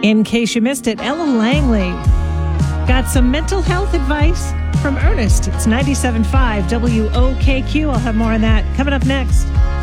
In case you missed it, Ella Langley got some mental health advice from Ernest. It's 97.5 WOKQ. I'll have more on that coming up next.